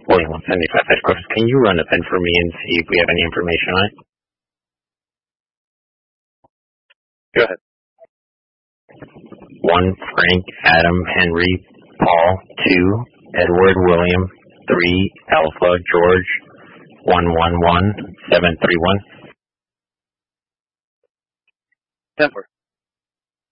William 175 headquarters. Can you run a pen for me and see if we have any information on it? Go ahead. 1 Frank Adam Henry Paul 2 Edward William 3 Alpha George 111731. 10-4.